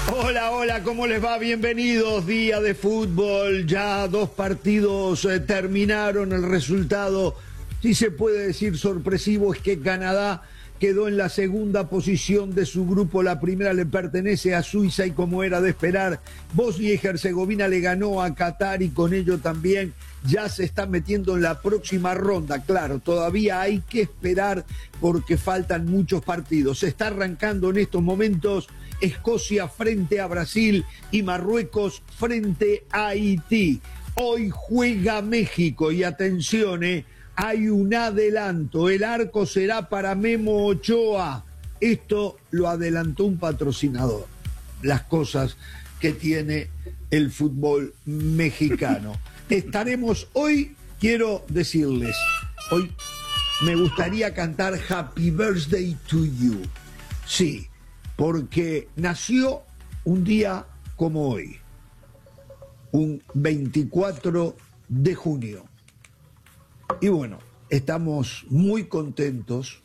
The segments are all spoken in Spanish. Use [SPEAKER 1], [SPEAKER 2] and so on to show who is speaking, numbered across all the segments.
[SPEAKER 1] Hola, hola, ¿cómo les va? Bienvenidos, día de fútbol, ya 2 partidos terminaron, el resultado, si se puede decir sorpresivo, es que Canadá quedó en la segunda posición de su grupo, la primera le pertenece a Suiza y como era de esperar, Bosnia y Herzegovina le ganó a Qatar y con ello también ya se está metiendo en la próxima ronda. Claro, todavía hay que esperar porque faltan muchos partidos. Se está arrancando en estos momentos Escocia frente a Brasil y Marruecos frente a Haití. Hoy juega México y atención, hay un adelanto. El arco será para Memo Ochoa. Esto lo adelantó un patrocinador. Las cosas que tiene el fútbol mexicano. Estaremos hoy, quiero decirles, hoy me gustaría cantar Happy Birthday to You. Sí, porque nació un día como hoy, un 24 de junio. Y bueno, estamos muy contentos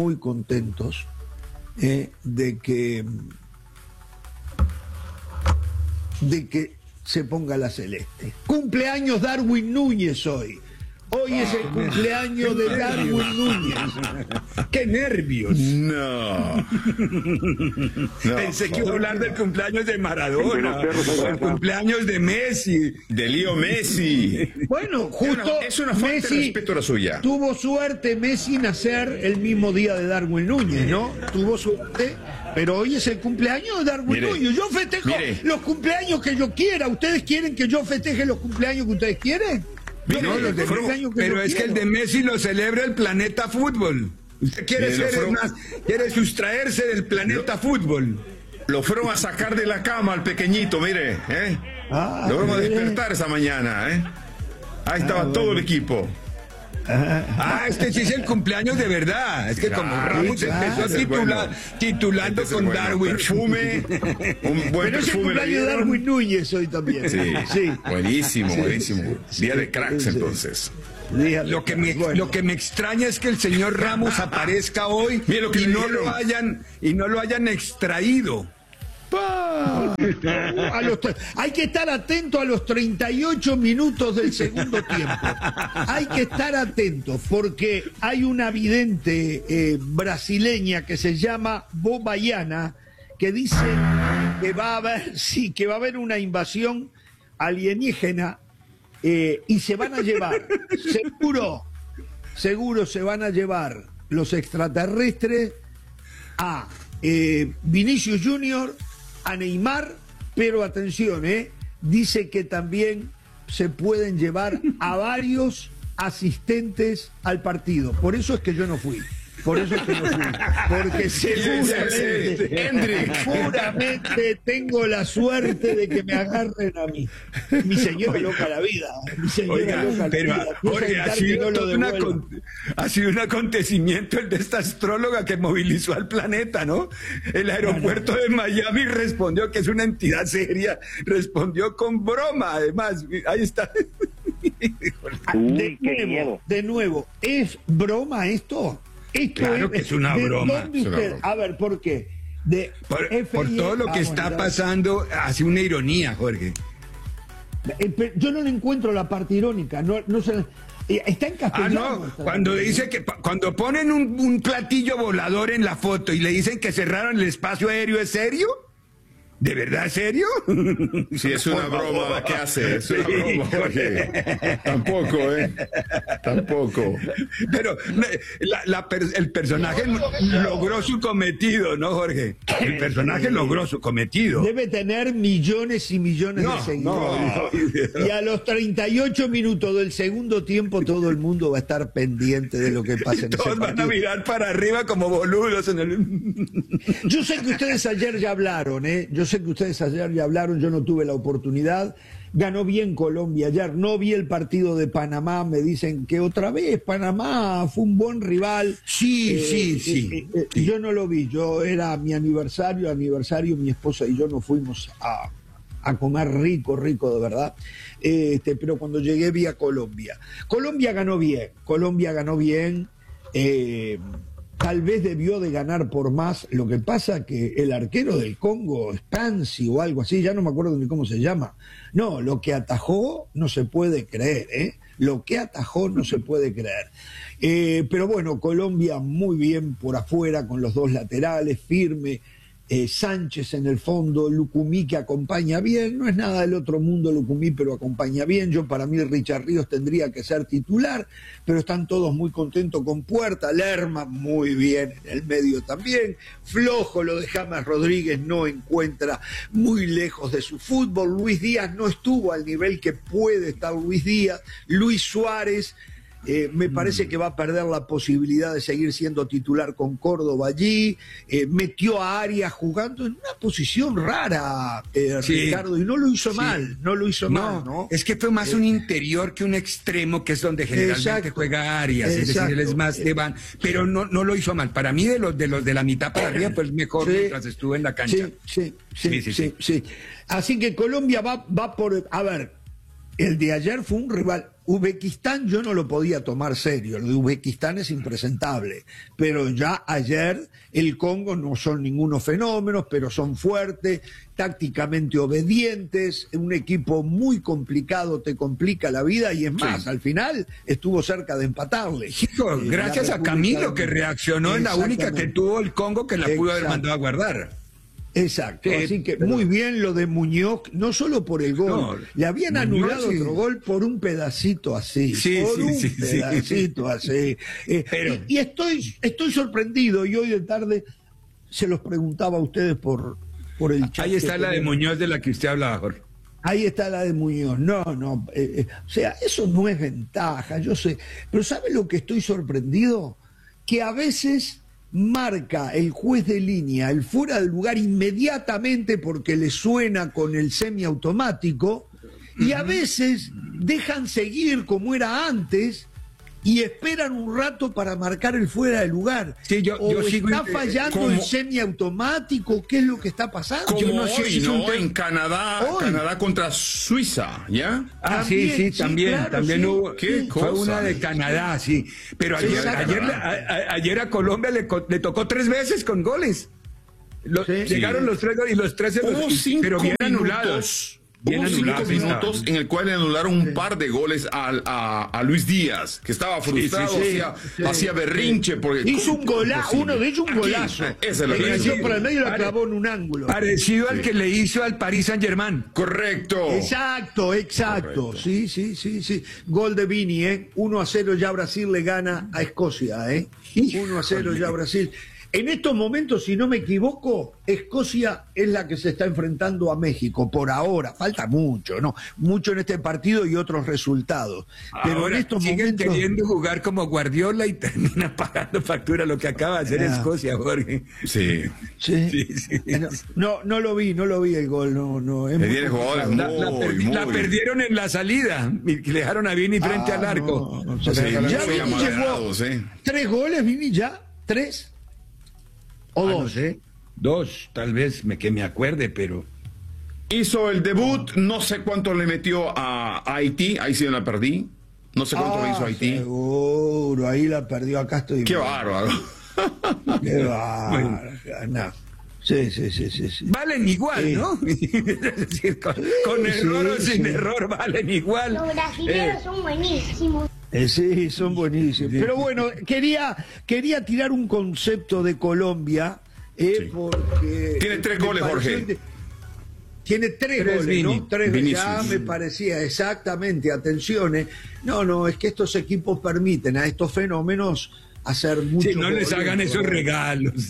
[SPEAKER 1] de que se ponga la celeste. Cumpleaños Darwin Núñez hoy. Hoy es el cumpleaños de Darwin Núñez. ¡Qué nervios!
[SPEAKER 2] No.
[SPEAKER 3] Pensé que iba a hablar del cumpleaños de Maradona, el cumpleaños de Messi.
[SPEAKER 2] De Leo Messi.
[SPEAKER 1] Bueno, justo
[SPEAKER 2] es una falta
[SPEAKER 1] Messi
[SPEAKER 2] de respeto a la suya.
[SPEAKER 1] Tuvo suerte Messi nacer el mismo día de Darwin Núñez, ¿no? Tuvo suerte, pero hoy es el cumpleaños de Darwin Núñez. Yo festejo los cumpleaños que yo quiera. ¿Ustedes quieren que yo festeje los cumpleaños que ustedes quieren?
[SPEAKER 3] No, los de pero es que el de Messi lo celebra el planeta fútbol. Usted quiere sustraerse del planeta fútbol.
[SPEAKER 2] Lo fueron a sacar de la cama al pequeñito, mire, lo fueron a despertar esa mañana, Ahí estaba todo el equipo.
[SPEAKER 3] Este sí es el cumpleaños de verdad. Es que como Ramos empezó titulando con Darwin.
[SPEAKER 2] Perfume, un buen
[SPEAKER 1] pero
[SPEAKER 2] perfume.
[SPEAKER 1] es el cumpleaños de Darwin Núñez hoy también.
[SPEAKER 2] Sí. Buenísimo. Día de cracks, entonces.
[SPEAKER 3] Lo que me extraña es que el señor Ramos aparezca hoy y no lo hayan extraído.
[SPEAKER 1] Hay que estar atento a los 38 minutos del segundo tiempo. Hay que estar atento porque hay una vidente brasileña que se llama Bobayana que dice que va a haber una invasión alienígena y se van a llevar, seguro se van a llevar los extraterrestres a Vinicius Junior, a Neymar, pero atención, dice que también se pueden llevar a varios asistentes al partido. Por eso es que yo no fui. Porque seguramente tengo la suerte de que me agarren a mí. Mi señora loca la vida.
[SPEAKER 3] Jorge, ha sido un acontecimiento el de esta astróloga que movilizó al planeta, ¿no? El aeropuerto de Miami respondió que es una entidad seria, respondió con broma, además. Ahí está.
[SPEAKER 1] De nuevo, ¿es broma esto?
[SPEAKER 3] Claro que es una broma.
[SPEAKER 1] A ver, ¿por qué?
[SPEAKER 3] Por todo lo que está pasando, hace una ironía, Jorge.
[SPEAKER 1] Yo no le encuentro la parte irónica. No se, está en castellano.
[SPEAKER 3] Cuando dice que cuando ponen un platillo volador en la foto y le dicen que cerraron el espacio aéreo, ¿es serio? ¿De verdad es serio?
[SPEAKER 2] Sí, es una broma. ¿Qué hace? Es una broma, Jorge. Tampoco.
[SPEAKER 3] Pero el personaje logró su cometido, ¿no, Jorge? El personaje logró su cometido.
[SPEAKER 1] Debe tener millones y millones de seguidores. Y a los 38 minutos del segundo tiempo todo el mundo va a estar pendiente de lo que pasa en ese partido.
[SPEAKER 3] Todos van a mirar para arriba como boludos en el...
[SPEAKER 1] Yo sé que ustedes ayer ya hablaron, yo no tuve la oportunidad. Ganó bien Colombia ayer, no vi el partido de Panamá, me dicen que otra vez Panamá fue un buen rival.
[SPEAKER 3] Sí.
[SPEAKER 1] Yo no lo vi, era mi aniversario, mi esposa y yo nos fuimos a comer rico de verdad, pero cuando llegué vi a Colombia. Colombia ganó bien, tal vez debió de ganar por más. Lo que pasa que el arquero del Congo, Stanzi o algo así, ya no me acuerdo ni cómo se llama. No, lo que atajó no se puede creer, ¿eh? Lo que atajó no se puede creer. Pero bueno, Colombia muy bien por afuera, con los dos laterales, firme. Sánchez en el fondo, Lucumí que acompaña bien, no es nada del otro mundo Lucumí, pero acompaña bien. Para mí Richard Ríos tendría que ser titular, pero están todos muy contentos con Puerta. Lerma muy bien en el medio también, flojo lo de James Rodríguez, no encuentra, muy lejos de su fútbol. Luis Díaz no estuvo al nivel que puede estar Luis Díaz. Luis Suárez me parece que va a perder la posibilidad de seguir siendo titular con Córdoba allí. Metió a Arias jugando en una posición rara, Ricardo, y no lo hizo mal, no lo hizo mal, ¿no?
[SPEAKER 3] Es que fue más un interior que un extremo, que es donde generalmente juega Arias, es decir, él es más de van, pero no lo hizo mal. Para mí de los de la mitad para arriba, pues mejor mientras estuvo en la cancha.
[SPEAKER 1] Sí. Así que Colombia va por, a ver, el de ayer fue un rival. Uzbekistán yo no lo podía tomar serio, lo de Uzbekistán es impresentable, pero ya ayer el Congo no son ningunos fenómenos, pero son fuertes, tácticamente obedientes, un equipo muy complicado, te complica la vida y es más, al final estuvo cerca de empatarle.
[SPEAKER 3] Hijo, gracias a Camilo que reaccionó en la única que tuvo el Congo que la pudo haber mandado a guardar.
[SPEAKER 1] Exacto, así que muy bien lo de Muñoz, no solo por el gol, le habían anulado otro gol por un pedacito así, así. Y estoy sorprendido, y hoy de tarde se los preguntaba a ustedes por el chat.
[SPEAKER 3] Ahí está la de Muñoz de la que usted hablaba, Jorge.
[SPEAKER 1] Ahí está la de Muñoz. O sea, eso no es ventaja, yo sé, pero ¿sabe lo que estoy sorprendido? Que a veces marca el juez de línea el fuera de lugar inmediatamente porque le suena con el semiautomático y a veces dejan seguir como era antes y esperan un rato para marcar el fuera de lugar.
[SPEAKER 3] Sí, yo sigo
[SPEAKER 1] está fallando el semiautomático, ¿qué es lo que está pasando?
[SPEAKER 2] Como yo no sé si en Canadá contra Suiza, ¿ya?
[SPEAKER 3] También hubo. Fue una de Canadá, sí. Pero ayer a Colombia le tocó 3 veces con goles. Llegaron los 3 goles y los 3 pero bien anulados.
[SPEAKER 2] Hubo 5 minutos en el cual le anularon un par de goles a Luis Díaz, que estaba frustrado, hacía berrinche. Porque
[SPEAKER 1] hizo un golazo, uno de ellos un golazo.
[SPEAKER 2] Ese lo
[SPEAKER 1] hizo por el medio y la clavó en un ángulo.
[SPEAKER 3] Parecido al que le hizo al Paris Saint-Germain.
[SPEAKER 2] Correcto.
[SPEAKER 1] Exacto. Sí. Gol de Vini, 1-0 ya Brasil le gana a Escocia, 1-0 ya Brasil. En estos momentos, si no me equivoco, Escocia es la que se está enfrentando a México, por ahora. Falta mucho, ¿no? Mucho en este partido y otros resultados. Pero
[SPEAKER 3] ahora,
[SPEAKER 1] en estos
[SPEAKER 3] siguen
[SPEAKER 1] momentos
[SPEAKER 3] queriendo jugar como Guardiola y termina pagando factura lo que acaba de hacer Escocia, Jorge.
[SPEAKER 2] Sí.
[SPEAKER 1] No lo vi el gol, no.
[SPEAKER 3] La perdieron en la salida y le dejaron a Vini frente al arco.
[SPEAKER 1] Ya Vini llegó 3 goles, Vini ya, 3. ¿O 2?
[SPEAKER 3] No sé. 2, tal vez que me acuerde, pero...
[SPEAKER 2] Hizo el debut, no sé cuánto le metió a Haití, ahí sí la perdí. No sé cuánto le hizo a Haití.
[SPEAKER 1] Seguro, ahí la perdió, acá estoy...
[SPEAKER 2] ¡Qué bárbaro!
[SPEAKER 1] ¡Qué bárbaro! No. Sí.
[SPEAKER 3] Valen igual, ¿no? Es decir, con error o sin error valen igual.
[SPEAKER 4] Los brasileños son buenísimos.
[SPEAKER 1] Sí, son buenísimos. Pero bueno, quería tirar un concepto de Colombia, porque...
[SPEAKER 2] Tiene 3 goles, Jorge.
[SPEAKER 1] Tiene 3 goles,
[SPEAKER 3] Vini.
[SPEAKER 1] ¿no? 3 goles, ya me parecía, exactamente, atención. No, es que estos equipos permiten a estos fenómenos hacer mucho.
[SPEAKER 3] Sí, no les hagan esos regalos.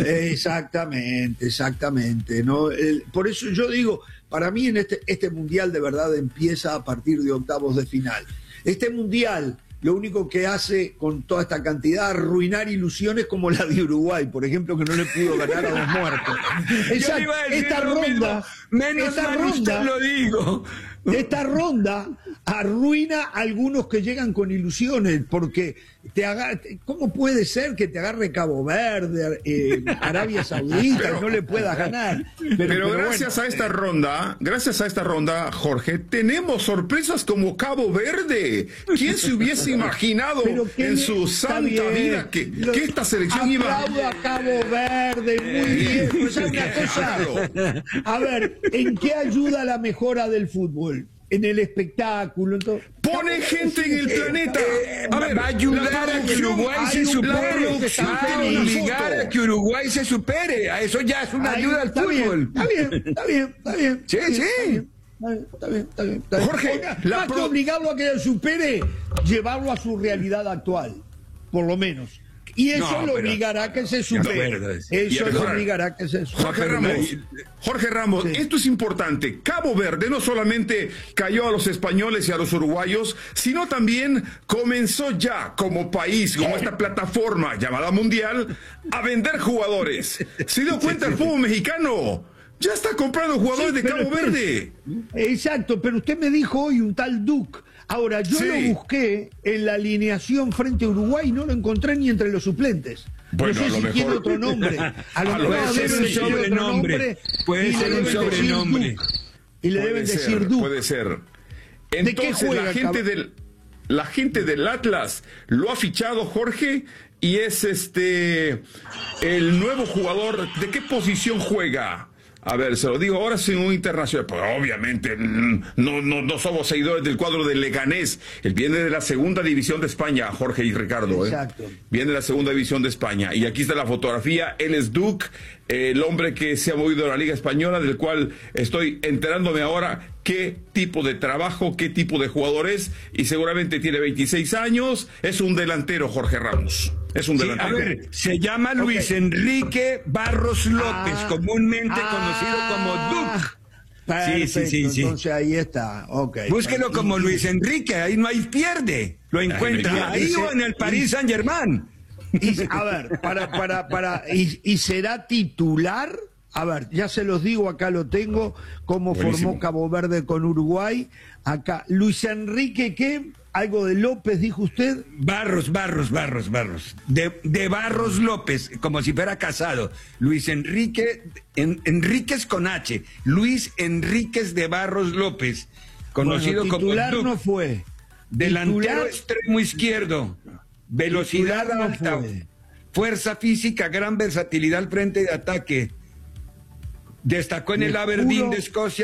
[SPEAKER 1] Exactamente. ¿No? Por eso yo digo, para mí en este mundial de verdad empieza a partir de octavos de final. Este mundial lo único que hace con toda esta cantidad arruinar ilusiones como la de Uruguay, por ejemplo, que no le pudo ganar a los muertos.
[SPEAKER 3] Esta ronda,
[SPEAKER 1] menos mal usted
[SPEAKER 3] lo digo.
[SPEAKER 1] esta ronda arruina a algunos que llegan con ilusiones, porque ¿cómo puede ser que te agarre Cabo Verde, Arabia Saudita, y no le puedas ganar?
[SPEAKER 2] Pero gracias a esta ronda, Jorge, tenemos sorpresas como Cabo Verde. ¿Quién se hubiese imaginado en su santa vida que esta selección iba
[SPEAKER 1] a Cabo Verde? Muy bien. Pues una cosa, a ver, ¿en qué ayuda la mejora del fútbol? En el espectáculo.
[SPEAKER 2] Pone gente en el planeta.
[SPEAKER 3] A ver, va a ayudar a que Uruguay se supere. Va a obligar a que Uruguay se supere. A eso ya es una ayuda al fútbol.
[SPEAKER 1] Está bien.
[SPEAKER 3] Sí.
[SPEAKER 1] Está bien.
[SPEAKER 2] Jorge,
[SPEAKER 1] más que obligarlo a que se supere, llevarlo a su realidad actual, por lo menos. Y eso lo obligará a que se supere. Eso lo obligará a que se supere.
[SPEAKER 2] Jorge Ramos, sí. Esto es importante. Cabo Verde no solamente cayó a los españoles y a los uruguayos, sino también comenzó ya como país, como esta plataforma llamada Mundial, a vender jugadores. ¿Se dio cuenta el fútbol mexicano? Ya está comprando jugadores de Cabo Verde.
[SPEAKER 1] Exacto, pero usted me dijo hoy un tal Duke. Ahora, yo lo busqué en la alineación frente a Uruguay y no lo encontré ni entre los suplentes.
[SPEAKER 2] Bueno,
[SPEAKER 1] no sé si tiene otro nombre. A lo mejor
[SPEAKER 3] debe ser un sobrenombre. Puede ser un sobrenombre.
[SPEAKER 1] Y le deben decir Duke.
[SPEAKER 2] Puede ser. Entonces, la gente del Atlas lo ha fichado, Jorge, y es el nuevo jugador. ¿De qué posición juega? A ver, se lo digo ahora sin un internacional. Pues obviamente no somos seguidores del cuadro del Leganés. Él viene de la segunda división de España, Jorge y Ricardo.
[SPEAKER 1] Exacto.
[SPEAKER 2] Viene de la segunda división de España. Y aquí está la fotografía. Él es Duke, el hombre que se ha movido a la Liga Española, del cual estoy enterándome ahora qué tipo de trabajo, qué tipo de jugador es. Y seguramente tiene 26 años. Es un delantero, Jorge Ramos. Es un delantero.
[SPEAKER 3] A ver, se llama Luis Enrique Barros López, comúnmente conocido como Duke.
[SPEAKER 1] Perfecto, sí. Entonces ahí está.
[SPEAKER 3] Búsquelo como Luis Enrique, ahí no hay pierde. Lo encuentra ahí o en el Paris Saint-Germain.
[SPEAKER 1] A ver, y será titular. A ver, ya se los digo, acá lo tengo, cómo formó Cabo Verde con Uruguay. Acá, Luis Enrique, ¿qué? Algo de López, dijo usted.
[SPEAKER 3] Barros. De Barros López, como si fuera casado. Luis Enrique, Enríquez con H. Luis Enríquez de Barros López, conocido como
[SPEAKER 1] titular no fue.
[SPEAKER 3] Delantero extremo izquierdo. Velocidad alta. Fuerza física, gran versatilidad al frente de ataque. Destacó en el Aberdeen de Escocia.